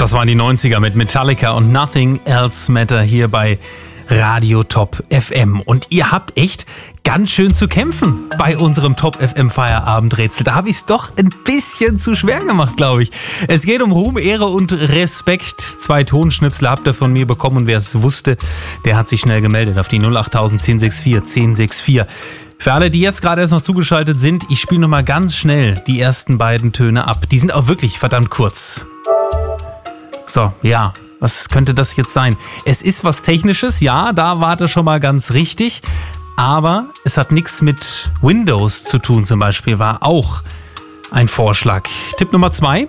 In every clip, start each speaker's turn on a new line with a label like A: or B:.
A: Das waren die 90er mit Metallica und Nothing Else Matter hier bei Radio Top FM. Und ihr habt echt ganz schön zu kämpfen bei unserem Top FM Feierabendrätsel. Da habe ich es doch ein bisschen zu schwer gemacht, glaube ich. Es geht um Ruhm, Ehre und Respekt. 2 Tonschnipsel habt ihr von mir bekommen und wer es wusste, der hat sich schnell gemeldet auf die 08000 1064 1064. Für alle, die jetzt gerade erst noch zugeschaltet sind, ich spiele nochmal ganz schnell die ersten beiden Töne ab. Die sind auch wirklich verdammt kurz. So, ja, was könnte das jetzt sein? Es ist was Technisches, ja, da war das schon mal ganz richtig. Aber es hat nichts mit Windows zu tun zum Beispiel, war auch ein Vorschlag. Tipp Nummer 2.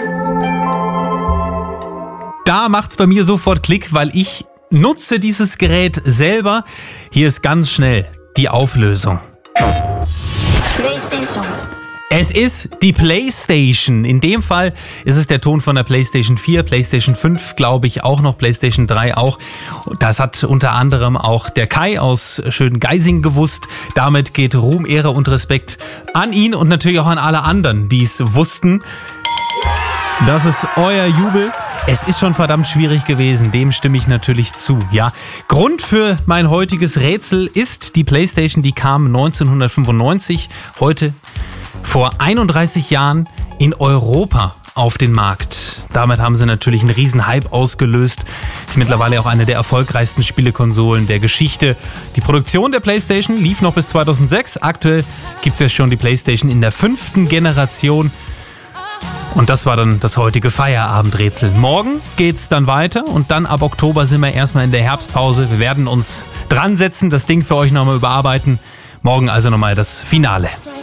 A: Da macht's bei mir sofort Klick, weil ich nutze dieses Gerät selber. Hier ist ganz schnell die Auflösung.
B: PlayStation.
A: Es ist die PlayStation. In dem Fall ist es der Ton von der PlayStation 4, PlayStation 5, glaube ich auch noch, PlayStation 3 auch. Das hat unter anderem auch der Kai aus Schöngeising gewusst. Damit geht Ruhm, Ehre und Respekt an ihn und natürlich auch an alle anderen, die es wussten. Das ist euer Jubel. Es ist schon verdammt schwierig gewesen, dem stimme ich natürlich zu. Ja, Grund für mein heutiges Rätsel ist die PlayStation, die kam 1995, heute vor 31 Jahren in Europa auf den Markt. Damit haben sie natürlich einen riesen Hype ausgelöst. Ist mittlerweile auch eine der erfolgreichsten Spielekonsolen der Geschichte. Die Produktion der PlayStation lief noch bis 2006. Aktuell gibt es ja schon die PlayStation in der 5. Generation. Und das war dann das heutige Feierabendrätsel. Morgen geht's dann weiter und dann ab Oktober sind wir erstmal in der Herbstpause. Wir werden uns dran setzen, das Ding für euch nochmal überarbeiten. Morgen also nochmal das Finale.